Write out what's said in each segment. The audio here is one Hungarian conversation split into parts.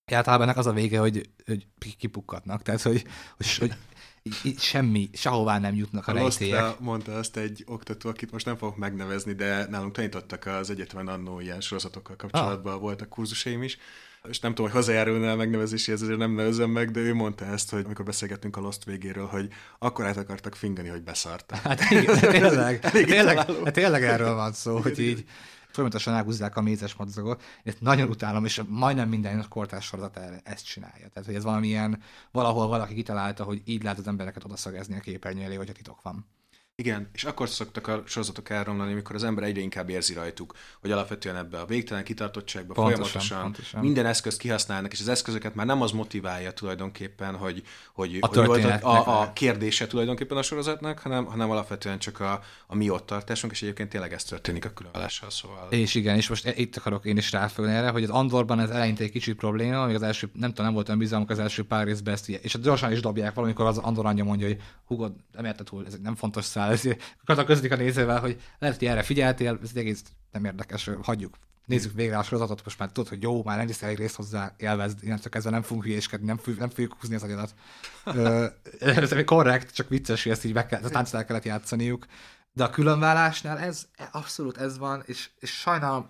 Általában ennek az a vége, hogy kipukkadnak, tehát hogy semmi, sehová nem jutnak a rejtélyek. Lostra mondta azt egy oktató, akit most nem fogok megnevezni, de nálunk tanítottak az egyetemen annó ilyen sorozatokkal kapcsolatban, voltak kurzusaim is, és nem tudom, hogy hozzájárulna a megnevezéséhez, ezért nem nevezem meg, de ő mondta ezt, hogy amikor beszélgettünk a Lost végéről, hogy akkor át akartak fingani, hogy beszartak. Hát igen, tényleg erről van szó, hogy így folyamatosan elhúzzák a mézes madzagot. Ezt nagyon utálom, és majdnem minden kortárs sorozat ezt csinálja. Tehát, hogy ez valamilyen, valahol valaki kitalálta, hogy így lehet az embereket odaszagezni a képernyő elé, hogyha titok van. Igen, és akkor szoktak a sorozatok elromlani, amikor az ember egyre inkább érzi rajtuk, hogy alapvetően ebbe a végtelen kitartottságba folyamatosan minden eszközt kihasználnak, és az eszközöket már nem az motiválja tulajdonképpen, hogy a kérdése tulajdonképpen a sorozatnak, hanem alapvetően csak a mi ott tartásunk, és egyébként tényleg ez történik a különvállással, szóval. És igen, és most itt akarok én is ráfogni erre, hogy az Andorban ez eleinte egy kicsit probléma, még az első, nem volt olyan bizalmuk az első pár részben ezt, és gyorsan is dobják valamikor az Andor anyja mondja, hogy hugod, nem érted túl, ez nem fontos szál. Akartak közlik a nézővel, hogy lehet, hogy erre figyeltél, ez egész nem érdekes, hagyjuk. Nézzük végre a sorozatot, most már tudod, hogy jó, már nem egy részt hozzá élvezd, innentől kezdve nem fogunk hülyéskedni, nem fogjuk húzni az agyadat. Ez korrekt, csak vicces, hogy ezt így táncot el kellett játszaniuk. De a különválásnál ez abszolút ez van, és sajnálom,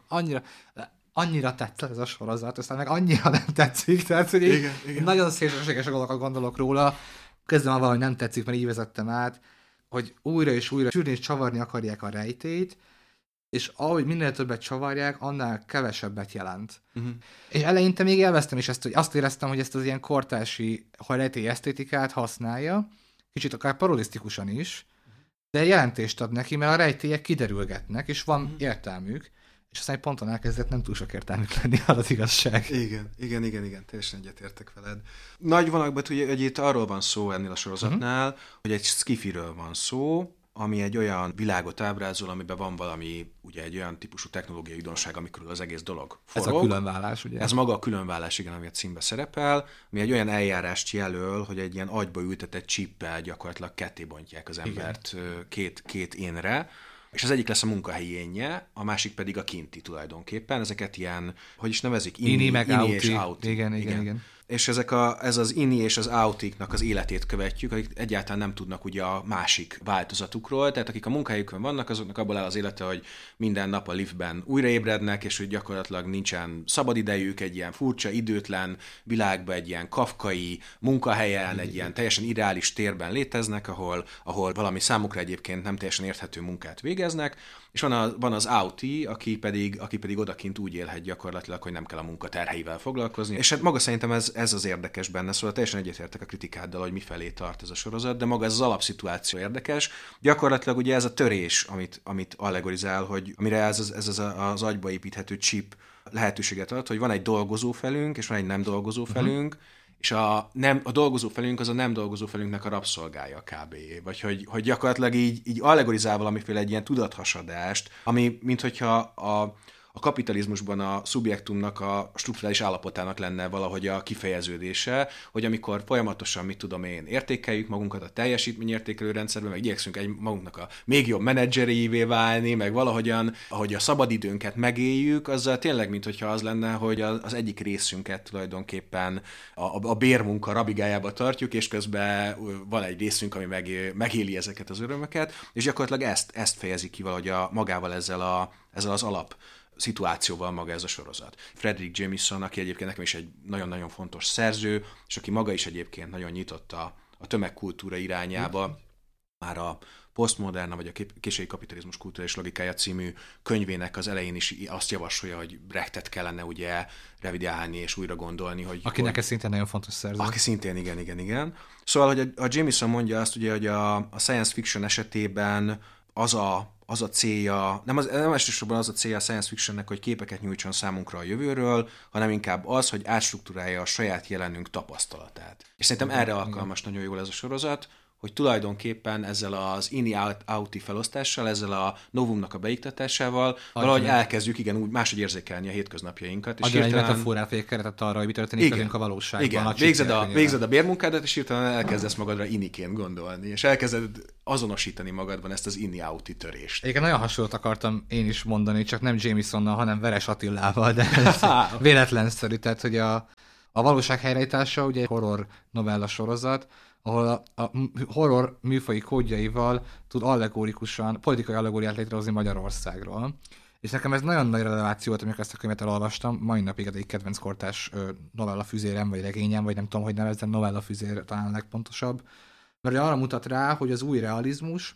annyira tetszett ez a sorozat, aztán meg annyira nem tetszik, tehát hogy igen. Nagyon szélsőséges dolgokat gondolok róla, közben már valahogy nem tetszik, mert így vezettem át, hogy újra és újra sűrűn és csavarni akarják a rejtélyt, és ahogy minél többet csavarják, annál kevesebbet jelent. Uh-huh. És eleinte még élveztem is ezt, hogy azt éreztem, hogy ezt az ilyen kortási rejtély esztétikát használja, kicsit akár parodisztikusan is, de jelentést ad neki, mert a rejtélyek kiderülgetnek, és van értelmük, és aztán egy ponton elkezdett nem túl sok értelmük lenni, az igazság. Igen, teljesen egyetértek veled. Nagy vonalakban hogy itt arról van szó ennél a sorozatnál, hogy egy skifiről van szó, ami egy olyan világot ábrázol, amiben van valami, ugye egy olyan típusú technológiai újdonság, amikor az egész dolog forog. Ez a különvállás, ugye? Ez maga a különvállás, igen, ami a címben szerepel, ami egy olyan eljárást jelöl, hogy egy ilyen agyba ültetett csippel gyakorlatilag ketté bontják az embert két énre, és az egyik lesz a munkahelyi énje, a másik pedig a kinti tulajdonképpen. Ezeket ilyen, hogy is nevezik? Ini meg outi. És outi. Igen. És ez az inni és az outiknak az életét követjük, akik egyáltalán nem tudnak ugye a másik változatukról, tehát akik a munkahelyükön vannak, azoknak abból áll az élete, hogy minden nap a liftben újraébrednek, és hogy gyakorlatilag nincsen szabadidejük, egy ilyen furcsa, időtlen világban, egy ilyen kafkai munkahelyen, egy ilyen teljesen ideális térben léteznek, ahol valami számukra egyébként nem teljesen érthető munkát végeznek, és van az outi, aki pedig odakint úgy élhet gyakorlatilag, hogy nem kell a munka terheivel foglalkozni. És hát maga szerintem ez az érdekes benne, szóval teljesen egyetértek a kritikáddal, hogy mifelé tart ez a sorozat, de maga ez az alapszituáció érdekes. Gyakorlatilag ugye ez a törés, amit allegorizál, hogy amire ez az agyba építhető chip lehetőséget ad, hogy van egy dolgozó felünk, és van egy nem dolgozó felünk, és a dolgozó felünk az a nem dolgozó felünknek a rabszolgája kb. Vagy hogy gyakorlatilag így allegorizál valamiféle egy ilyen tudathasadást, ami minthogyha a kapitalizmusban a szubjektumnak a strukturális állapotának lenne valahogy a kifejeződése, hogy amikor folyamatosan, mit tudom én, értékeljük magunkat a teljesítményértékelő rendszerben, meg igyekszünk magunknak a még jobb menedzserévé válni, meg valahogyan, ahogy a szabadidőnket megéljük, azzal tényleg, minthogyha az lenne, hogy az egyik részünket tulajdonképpen a bérmunka rabigájába tartjuk, és közben van egy részünk, ami megéli ezeket az örömöket, és gyakorlatilag ezt fejezi ki valahogy magával ezzel az alap szituációval maga ez a sorozat. Fredric Jameson, aki egyébként nekem is egy nagyon-nagyon fontos szerző, és aki maga is egyébként nagyon nyitott a tömegkultúra irányába, már a Postmoderna vagy a késői kapitalizmus kulturális logikája című könyvének az elején is azt javasolja, hogy Brechtet kellene ugye revideálni és újra gondolni. Akinek ez szintén nagyon fontos szerző. Aki szintén, igen. Szóval, hogy a Jameson mondja azt ugye, hogy a science fiction esetében az a célja, nem elsősorban az a célja a science fictionnek, hogy képeket nyújtson számunkra a jövőről, hanem inkább az, hogy átstruktúrálja a saját jelenünk tapasztalatát. És szerintem erre alkalmas nagyon jól ez a sorozat, hogy tulajdonképpen ezzel az ini-outi felosztással, ezzel a novumnak a beiktatásával valahogy elkezdjük úgy máshogy érzékelni a hétköznapjainkat. Adjon egy metaforát, vagy egy keretet arra, hogy mi történik velünk a valóságban. Igen, végzed a bérmunkádat, és hirtelen elkezdesz magadra iniként gondolni, és elkezded azonosítani magadban ezt az inni-outi törést. Igen, nagyon hasonlót akartam én is mondani, csak nem Jamesonnal, hanem Veres Attilával, de véletlenszerű, tehát hogy a A valóság helyreállítása ugye egy horror novella sorozat, ahol a horror műfaji kódjaival tud allegórikusan, politikai allegóriát létrehozni Magyarországról. És nekem ez nagyon nagy releváció volt, amikor ezt a könyvet elolvastam, mai napig egy kedvenc kortárs novella füzérem, vagy regényem, vagy nem tudom, hogy nevezzem, novella füzér talán legpontosabb. Mert arra mutat rá, hogy az új realizmus,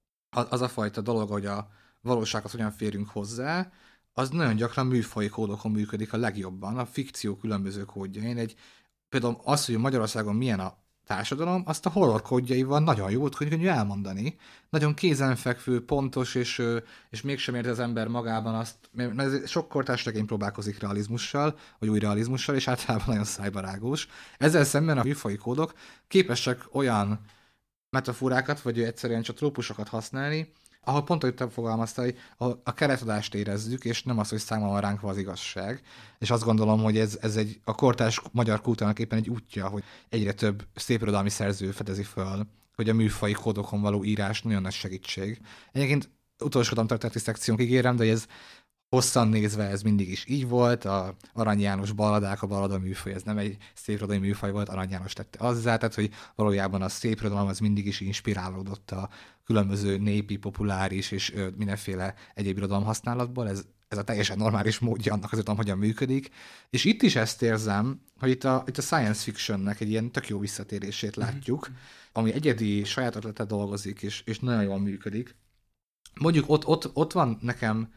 az a fajta dolog, hogy a valósághoz hogyan férünk hozzá, az nagyon gyakran műfaji kódokon működik a legjobban, a fikció különböző kódjain. Például az, hogy Magyarországon milyen a társadalom, azt a horror kódjaival nagyon jó, könnyű elmondani. Nagyon kézenfekvő, pontos, és mégsem érzi az ember magában azt, mert sok kortárs regény próbálkozik realizmussal, vagy új realizmussal, és általában nagyon szájbarágós. Ezzel szemben a műfaji kódok képesek olyan metaforákat, vagy egyszerűen csak trópusokat használni, ahol pont, hogy te fogalmaztál, hogy a keretadást érezzük, és nem az, hogy számon van ránk az igazság. És azt gondolom, hogy ez a kortárs magyar kultúrának éppen egy útja, hogy egyre több szépirodalmi szerző fedezi föl, hogy a műfaji kódokon való írás nagyon nagy segítség. Egyébként utolsódom történeti szekciónk, ígérem, de ez hosszan nézve ez mindig is így volt, a Arany János balladák, a ballada műfaj, ez nem egy szépirodalmi műfaj volt, Arany János tette azzá, tehát hogy valójában a szépirodalom az mindig is inspirálódott a különböző népi, populáris és mindenféle egyéb irodalom használatból, ez a teljesen normális módja annak az hogyan működik, és itt is ezt érzem, hogy itt a science fictionnek egy ilyen tök jó visszatérését látjuk, ami egyedi saját ötlete dolgozik, és nagyon jól működik. Mondjuk ott van nekem,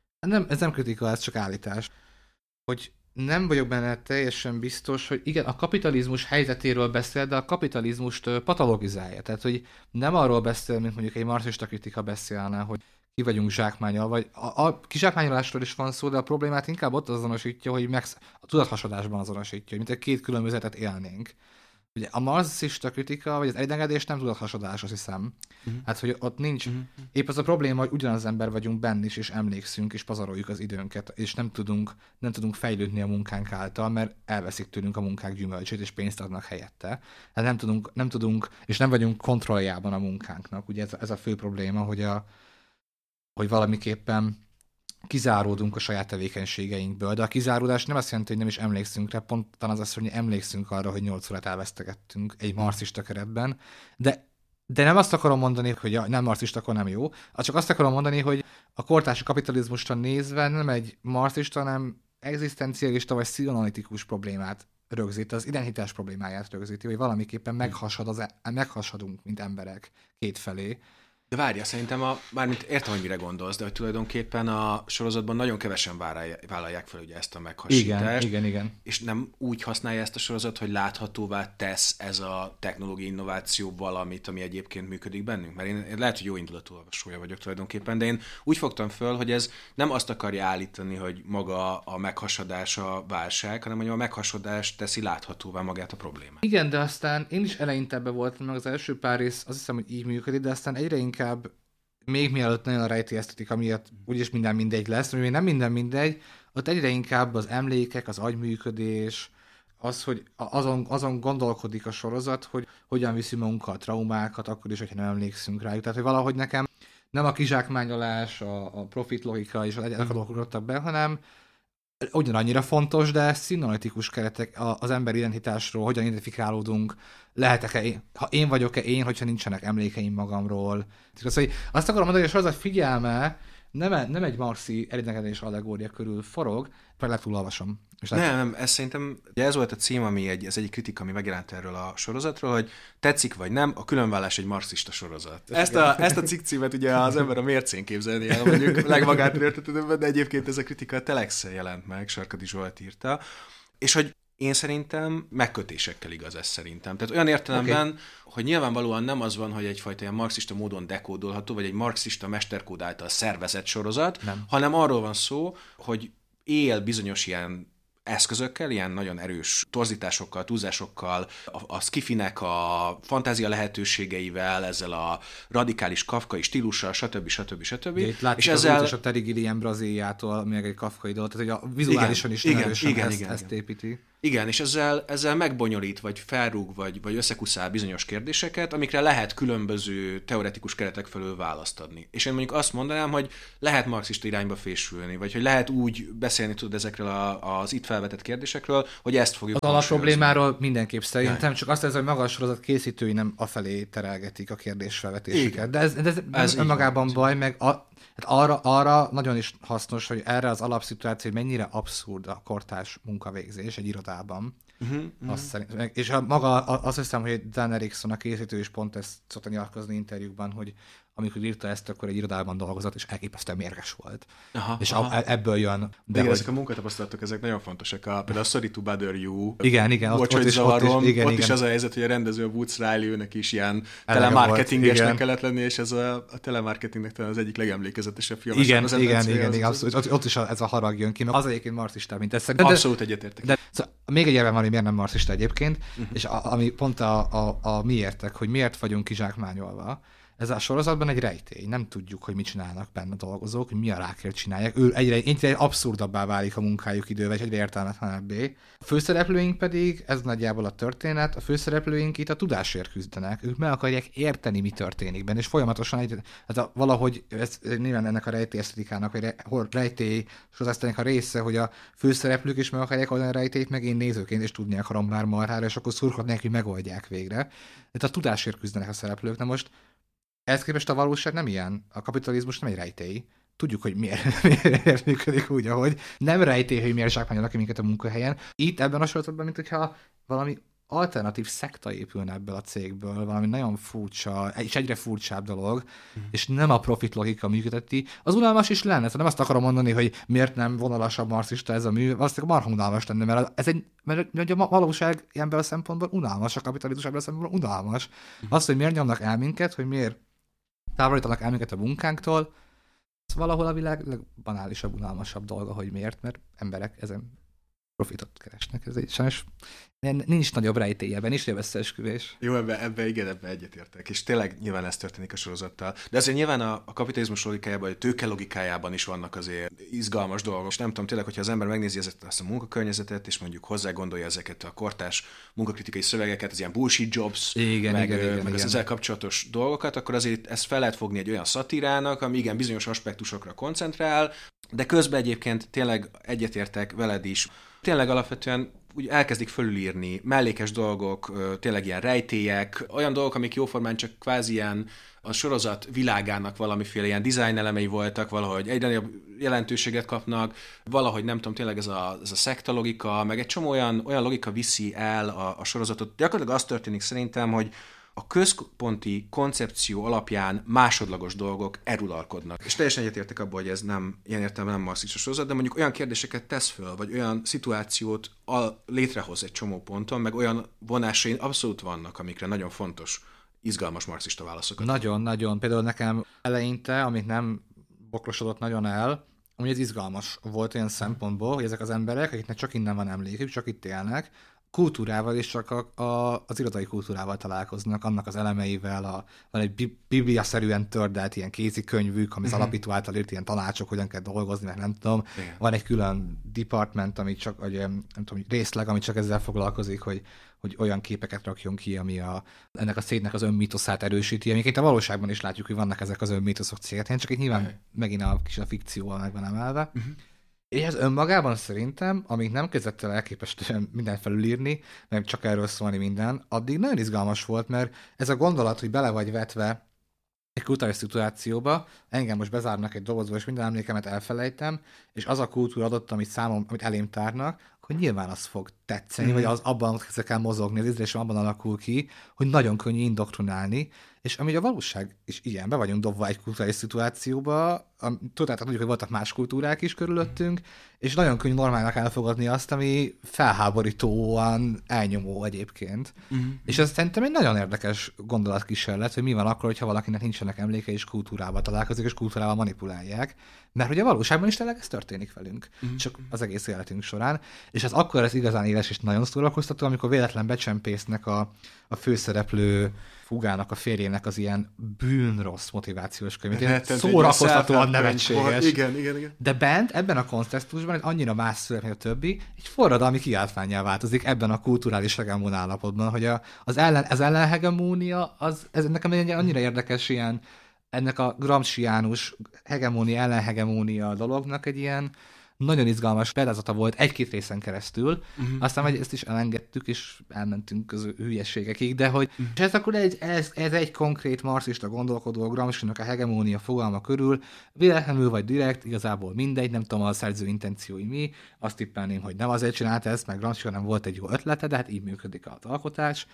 ez nem kritika, ez csak állítás, hogy nem vagyok benne teljesen biztos, hogy igen, a kapitalizmus helyzetéről beszél, de a kapitalizmust patologizálja. Tehát, hogy nem arról beszél, mint mondjuk egy marxista kritika beszélne, hogy ki vagyunk zsákmányol, vagy a kizsákmányolásról is van szó, de a problémát inkább ott azonosítja, hogy a tudathasadásban azonosítja, hogy mint egy két különbözetet élnénk. Ugye a marxista kritika, vagy az egyengedés nem tudathasadás, azt hiszem. Hát, hogy ott nincs. Épp az a probléma, hogy ugyanaz ember vagyunk benne is, és emlékszünk, és pazaroljuk az időnket, és nem tudunk fejlődni a munkánk által, mert elveszik tőlünk a munkák gyümölcsét, és pénzt adnak helyette. Hát nem tudunk, és nem vagyunk kontrolljában a munkánknak. Ugye ez a fő probléma, hogy valamiképpen kizáródunk a saját tevékenységeinkből, de a kizáródás nem azt jelenti, hogy nem is emlékszünk rá, pont talán az, hogy emlékszünk arra, hogy 8 órát elvesztegettünk egy marxista keretben, de nem azt akarom mondani, hogy nem marxista, akkor nem jó, csak azt akarom mondani, hogy a kortárs kapitalizmusra nézve nem egy marxista, hanem egzisztencialista vagy pszichoanalitikus problémát rögzít, az identitás problémáját rögzíti, hogy valamiképpen meghasadunk, mint emberek kétfelé. De várja, szerintem mármint értem, hogy mire gondolsz, de hogy tulajdonképpen a sorozatban nagyon kevesen vállalják fel ugye ezt a meghasítást. Igen. És nem úgy használja ezt a sorozat, hogy láthatóvá tesz ez a technológiai innováció valamit, ami egyébként működik bennünk. Mert én lehet, hogy jó indulatú olvasója vagyok tulajdonképpen, de én úgy fogtam föl, hogy ez nem azt akarja állítani, hogy maga a meghasadás a válság, hanem hogy a meghasadás teszi láthatóvá magát a problémát. Igen, de aztán én is eleinte ebbe voltam, meg az első pár rész azt hiszem, hogy így működik, de aztán egyre inkább még mielőtt nagyon a rejti esztetika miatt úgyis minden mindegy lesz, hogy még nem minden mindegy, ott egyre inkább az emlékek, az agyműködés, az, hogy azon gondolkodik a sorozat, hogy hogyan viszi magunkkal a traumákat, akkor is, hogyha nem emlékszünk rájuk. Tehát, hogy valahogy nekem nem a kizsákmányolás, a profit logika és az egyáltalán dolgok adtak be, hanem ugyanannyira fontos, de színalitikus keretek az ember identitásról, hogyan identifikálódunk, lehetek-e én, ha én vagyok-e én, hogyha nincsenek emlékeim magamról. Szóval azt akarom mondani, hogy a sorozat figyelme nem egy marxi elidegedés allegória körül forog, mert túlolvasom. Nem, ez szerintem, ugye ez volt a cím, ez egy kritika, ami megjelent erről a sorozatról, hogy tetszik vagy nem, a különvállás egy marxista sorozat. Ezt a cikkcímet ugye az ember a mércén képzelni el, mondjuk legmagától értetődőben, de egyébként ez a kritika a Telexen jelent meg, Sarkadi Zsolt írta, és hogy én szerintem megkötésekkel igaz ez szerintem. Tehát olyan értelemben, hogy nyilvánvalóan nem az van, hogy egyfajta ilyen marxista módon dekódolható, vagy egy marxista mesterkód által szervezett sorozat, hanem arról van szó, hogy él bizonyos ilyen eszközökkel, ilyen nagyon erős torzításokkal, túlzásokkal, a skifinek a fantázia lehetőségeivel, ezzel a radikális kafkai stílussal, stb. Itt látjuk és ezzel a Terry Gilliam Brazíliától, még egy kafkai dolog, tehát hogy vizuálisan is erősen ezt építi. Igen, és ezzel megbonyolít, vagy felrúg, vagy összekuszál bizonyos kérdéseket, amikre lehet különböző teoretikus keretek felől választ adni. És én mondjuk azt mondanám, hogy lehet marxista irányba fésülni, vagy hogy lehet úgy beszélni tud ezekről az itt felvetett kérdésekről, hogy ezt fogjuk az alapproblémáról mindenképp szerintem, csak azt, hogy maga a sorozat készítői nem afelé terelgetik a kérdésfelvetéseket. De ez önmagában baj, meg arra nagyon is hasznos, hogy erre az alapszituáció, hogy mennyire abszurd a kortárs munkavégzés egy irodában. És azt hiszem, hogy Dan Erickson, a készítő is pont ezt szokta nyilatkozni interjúkban, hogy amikor írta ezt, akkor egy irodában dolgozott, és elképesztően mérges volt. És ebből jön. De igen, ezek a munkatapasztalatok, ezek nagyon fontosak. Például a Sorry to Bother You. Igen, ott is az a helyzet, hogy a rendező, a Woods Riley, őnek is ilyen telemarketingesnek kellett lenni, és ez a telemarketingnek talán az egyik legemlékezetesebb film. Igen, abszolút. Ott is ez a harag jön ki, mert az egyébként marxista, mint ez. Abszolút egyetértek. De szóval még egy érve van, hogy miért nem marxista egyébként, és ami pont a miértek, hogy miért vagyunk kizsákmányolva. Ez a sorozatban egy rejtély. Nem tudjuk, hogy mit csinálnak benne dolgozók, hogy mi a rákért csinálják. Egyre abszurdabbá válik a munkájuk idővel, és egyre értelmetlenebbé. A főszereplőink pedig, ez nagyjából a történet, a főszereplőink itt a tudásért küzdenek. Ők meg akarják érteni, mi történik benne, és folyamatosan valahogy, ez nyilván ennek a rejtély esztetikának, vagy rejtély sorozatnak a része, hogy a főszereplők is meg akarják oldani a rejtélyt, meg én nézőként is tudni akarom már marhára, és akkor szurkolnék, hogy megoldják végre. Tehát a tudásért küzdenek a szereplők. Na most ehhez képest a valóság nem ilyen. A kapitalizmus nem egy rejtély. Tudjuk, hogy miért működik úgy, ahogy. Nem rejtély, hogy miért zsákmányolnak minket a munkahelyen. Itt ebben a sorozatban, mint hogyha valami alternatív szekta épülne ebből a cégből, valami nagyon furcsa, és egyre furcsább dolog, és nem a profit logika működteti. Az unalmas is lenne, szóval nem azt akarom mondani, hogy miért nem vonalasabb marxista ez a mű, azt marha unalmas lenne, mert a valóság ebből a szempontból unalmas, a kapitalizmus ebből a szempontból unalmas. Az, hogy miért nyomnak el minket, hogy miért távolítanak el minket a munkánktól, ez valahol a világ legbanálisabb, unalmasabb dolga, hogy miért, mert emberek ezen profitot keresnek. Ez egy sajnos nincs nagyobb rejtély ebben, nincs nagyobb összeesküvés. Jó, ebben egyetértek. És tényleg nyilván ez történik a sorozattal. De azért nyilván a kapitalizmus logikájában, a tőke logikájában is vannak azért izgalmas dolgok. És nem tudom, tényleg, hogyha az ember megnézi ezt a munkakörnyezetet, és mondjuk hozzá gondolja ezeket a kortárs munkakritikai szövegeket, az ilyen bullshit jobs, meg az ezzel kapcsolatos dolgokat, akkor azért ezt fel lehet fogni egy olyan szatírának, ami igen bizonyos aspektusokra koncentrál, de közben egyébként tényleg egyetértek veled is. Tényleg alapvetően úgy elkezdik fölülírni mellékes dolgok, tényleg ilyen rejtélyek, olyan dolgok, amik jóformán csak kvázi ilyen a sorozat világának valamiféle ilyen design elemei voltak, valahogy egyre nagyobb jelentőséget kapnak, valahogy nem tudom, tényleg ez a szekta logika, meg egy csomó olyan logika viszi el a sorozatot. Gyakorlatilag az történik szerintem, hogy a központi koncepció alapján másodlagos dolgok erőlalkodnak. És teljesen egyetértek abban, hogy ez nem, ilyen értelemben nem marxista sorozat, de mondjuk olyan kérdéseket tesz föl, vagy olyan szituációt létrehoz egy csomó ponton, meg olyan vonásai abszolút vannak, amikre nagyon fontos, izgalmas marxista válaszokat. Nagyon. Például nekem eleinte, amit nem bokrosodott nagyon el, ami ez izgalmas volt olyan szempontból, hogy ezek az emberek, akiknek csak innen van emlékük, csak itt élnek, kultúrával és csak az irodai kultúrával találkoznak, annak az elemeivel, van egy biblia-szerűen tördelt ilyen kézikönyvük, ami az alapító által írt ilyen tanácsok, hogyan kell dolgozni, meg nem tudom. Igen. Van egy külön department, ami csak, vagy nem tudom, részleg, ami csak ezzel foglalkozik, hogy olyan képeket rakjon ki, ami ennek a szédnek az önmítoszát erősíti, amiket a valóságban is látjuk, hogy vannak ezek az önmítoszok cégek, csak itt nyilván megint a fikcióval meg van emelve. És ez önmagában szerintem, amíg nem kezdett el elképesztően mindent felülírni, meg csak erről szólni minden, addig nagyon izgalmas volt, mert ez a gondolat, hogy bele vagy vetve egy kulturális szituációba, engem most bezárnak egy dobozba, és minden emlékemet elfelejtem, és az a kultúra adott, amit elém tárnak, akkor nyilván az fog tetszeni, vagy az abban kell mozogni, az ízlésem abban alakul ki, hogy nagyon könnyű indoktrinálni, és ami a valóság is ilyen, be vagyunk dobva egy kulturális szituációba, tudjuk, hogy voltak más kultúrák is körülöttünk, és nagyon könnyű normálnak elfogadni azt, ami felháborítóan elnyomó egyébként. És ez szerintem egy nagyon érdekes gondolatkísérlet, hogy mi van akkor, hogyha valakinek nincsenek emléke, és kultúrával találkozik, és kultúrával manipulálják. Mert hogy a valóságban is tényleg ez történik velünk, csak az egész életünk során. És ez akkor lesz igazán éles és nagyon szórakoztató, amikor véletlen becsempésznek a főszereplő Hugának a férjének az ilyen bűnrossz motivációs könyv. Szórakoztatóan nevetséges. Igen. De bent, ebben a kontextusban, egy annyira más szöveg, mint a többi, egy forradalmi kiáltvánnyá változik ebben a kulturális hegemon állapotban, hogy az ellenhegemónia, ez nekem egy annyira érdekes ilyen, ennek a gramsciánus hegemónia, ellenhegemónia dolognak egy ilyen nagyon izgalmas példázata volt egy-két részen keresztül, aztán ezt is elengedtük, és elmentünk az hülyeségekig, de hogy és ez akkor ez egy konkrét marxista gondolkodó Gramscinak a hegemónia fogalma körül, véletlenül vagy direkt, igazából mindegy, nem tudom a szerző intenciói mi, azt tippelném, hogy nem azért csinálta ezt, meg Gramsci, nem volt egy jó ötlete, de hát így működik az alkotás.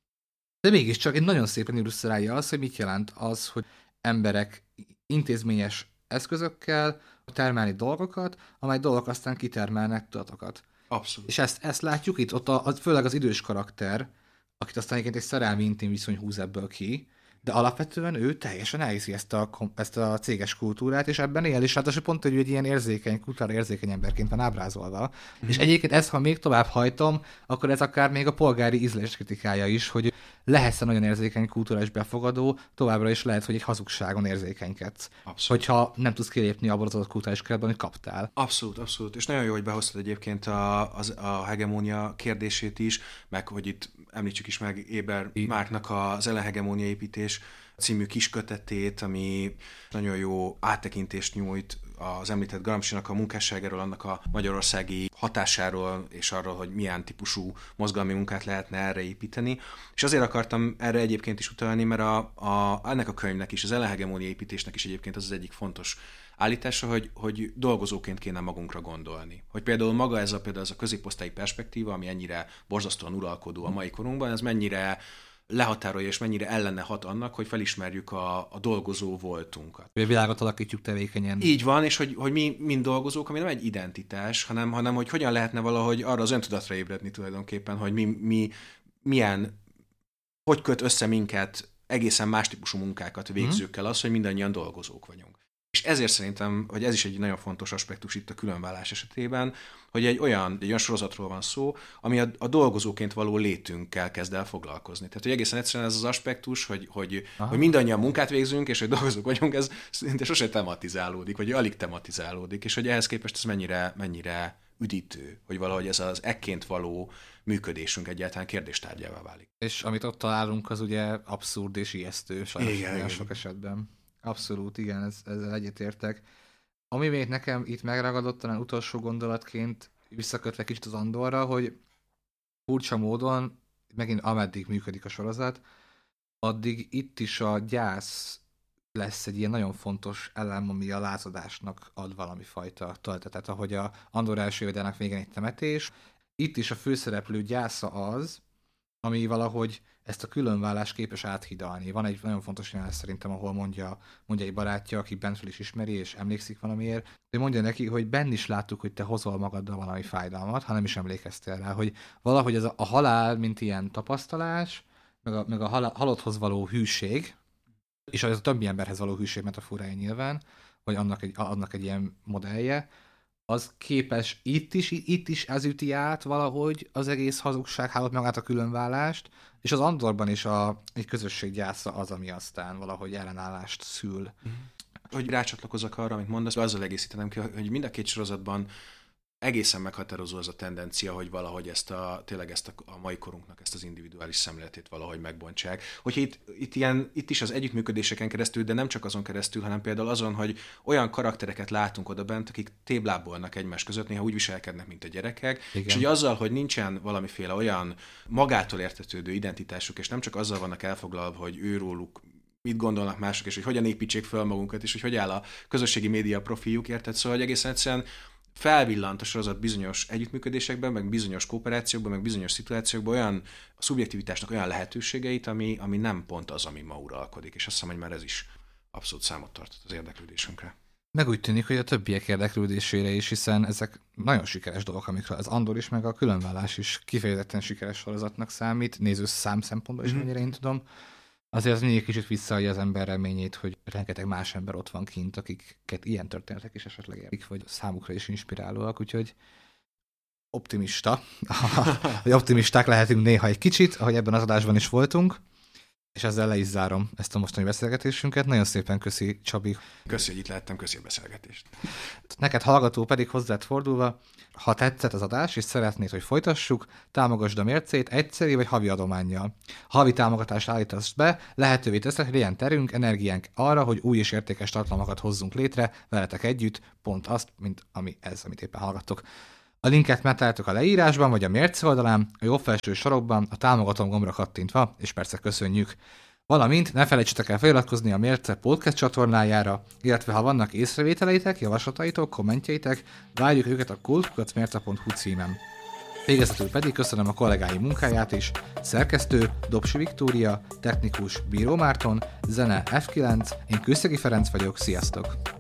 De mégiscsak egy nagyon szépen illusztrálja azt, hogy mit jelent az, hogy emberek intézményes eszközökkel termelni dolgokat, amely dolgok aztán kitermelnek tudatokat. Abszolút. És ezt látjuk itt, ott főleg az idős karakter, akit aztán egyébként egy szerelmi intim viszony húz ebből ki, de alapvetően ő teljesen elhiszi ezt a céges kultúrát, és ebben él is, ráadásul pont, hogy egy ilyen érzékeny, kultúrára érzékeny emberként van ábrázolva. És egyébként ezt, ha még tovább hajtom, akkor ez akár még a polgári ízlés kritikája is, hogy lehetsz nagyon érzékeny kulturális befogadó, továbbra is lehet, hogy egy hazugságon érzékenykedsz. Abszolút. Hogyha nem tudsz kilépni abból az adott kulturális keretben, hogy kaptál. Abszolút. És nagyon jó, hogy behoztad egyébként a hegemónia kérdését is, meg hogy itt említsük is meg Éber Márknak az Ellenhegemónia építés című kiskötetét, ami nagyon jó áttekintést nyújt az említett Gramscinak a munkásságáról, annak a magyarországi hatásáról, és arról, hogy milyen típusú mozgalmi munkát lehetne erre építeni. És azért akartam erre egyébként is utalni, mert ennek a könyvnek is, az Ellenhegemónia építésnek is egyébként az egyik fontos állítása, hogy dolgozóként kéne magunkra gondolni. Hogy például maga ez a középosztályi perspektíva, ami ennyire borzasztóan uralkodó a mai korunkban, ez mennyire lehatárolja és mennyire ellene hat annak, hogy felismerjük a dolgozó voltunkat. Hogy a világot alakítjuk tevékenyen. Így van, és hogy mi mind dolgozók, ami nem egy identitás, hanem hogy hogyan lehetne valahogy arra az öntudatra ébredni tulajdonképpen, hogy hogy köt össze minket egészen más típusú munkákat végzőkkel az, hogy mindannyian dolgozók vagyunk. És ezért szerintem, hogy ez is egy nagyon fontos aspektus itt a különvállás esetében, hogy egy olyan sorozatról van szó, ami a dolgozóként való létünkkel kezd el foglalkozni. Tehát, hogy egészen egyszerűen ez az aspektus, hogy mindannyian munkát végzünk, és hogy dolgozók vagyunk, ez szinte sose tematizálódik, vagy alig tematizálódik, és hogy ehhez képest ez mennyire üdítő, hogy valahogy ez az ekként való működésünk egyáltalán kérdéstárgyává válik. És amit ott találunk, az ugye abszurd és ijesztő, sajnos sok esetben. Abszolút, igen, ezzel egyetértek. Ami még nekem itt megragadott, talán utolsó gondolatként visszakötve kicsit az Andorra, hogy furcsa módon, megint ameddig működik a sorozat, addig itt is a gyász lesz egy ilyen nagyon fontos elem, ami a lázadásnak ad valami fajta töltetet, ahogy a Andor első évadának végén egy temetés. Itt is a főszereplő gyásza az, ami valahogy ezt a különvállást képes áthidalni. Van egy nagyon fontos jelenet szerintem, ahol mondja egy barátja, aki bent fel is ismeri, és emlékszik valamiért, de mondja neki, hogy benn is láttuk, hogy te hozol magaddal valami fájdalmat, ha nem is emlékeztél rá, hogy valahogy ez a halál, mint ilyen tapasztalás, meg a halotthoz való hűség, és az a többi emberhez való hűség metaforája nyilván, vagy annak egy ilyen modellje, az képes itt is ez üti át valahogy az egész hazugsághálót, magát a különvállást, és az Andorban is egy közösség gyásza az, ami aztán valahogy ellenállást szül. Hogy rácsatlakozzak arra, amit mondasz, azzal egészítenem ki, hogy mind a két sorozatban egészen meghatározó az a tendencia, hogy valahogy tényleg ezt a mai korunknak ezt az individuális szemléletét valahogy megbontsák. Hogyha itt is az együttműködéseken keresztül, de nem csak azon keresztül, hanem például azon, hogy olyan karaktereket látunk oda bent, akik téblábolnak egymás között, néha úgy viselkednek, mint a gyerekek, igen. És hogy azzal, hogy nincsen valamiféle olyan magától értetődő identitásuk, és nem csak azzal vannak elfoglalva, hogy őróluk mit gondolnak mások, és hogy hogyan építsék fel magunkat, és hogy áll a közösségi média profiljuk, érted? Szóval, hogy egészen egyszerűen felvillant a sorozat bizonyos együttműködésekben, meg bizonyos kooperációkban, meg bizonyos szituációkban olyan a szubjektivitásnak olyan lehetőségeit, ami nem pont az, ami ma uralkodik. És azt hiszem, hogy már ez is abszolút számot tartott az érdeklődésünkre. Meg úgy tűnik, hogy a többiek érdeklődésére is, hiszen ezek nagyon sikeres dolgok, amikről az Andor is, meg a különvállás is kifejezetten sikeres sorozatnak számít, nézőszám szempontból is, mennyire én tudom. Azért az mindig kicsit visszaadja az ember reményét, hogy rengeteg más ember ott van kint, akiket ilyen történetek is esetleg érik, vagy számukra is inspirálóak, úgyhogy optimisták lehetünk néha egy kicsit, ahogy ebben az adásban is voltunk. És ezzel le is zárom ezt a mostani beszélgetésünket. Nagyon szépen köszi, Csabi. Köszi, hogy itt lehettem, köszi a beszélgetést. Neked hallgató pedig hozzád fordulva, ha tetszett az adás, és szeretnéd, hogy folytassuk, támogasd a Mércét egyszeri vagy havi adománnyal. Ha havi támogatást állítasz be, lehetővé teszed, hogy legyen terünk, energiánk arra, hogy új és értékes tartalmakat hozzunk létre veletek együtt, pont azt, mint amit éppen hallgattok. A linket megtaláltok a leírásban, vagy a Mérce oldalán, a jobb felső sarokban, a támogatom gombra kattintva, és persze köszönjük. Valamint ne felejtsetek el feliratkozni a Mérce podcast csatornájára, illetve ha vannak észrevételeitek, javaslataitok, kommentjeitek, várjuk őket a kult.mérce.hu címen. Végezetül pedig köszönöm a kollégái munkáját is, szerkesztő Dobsi Viktória, technikus Bíró Márton, zene F9, én Kőszegi Ferenc vagyok, sziasztok!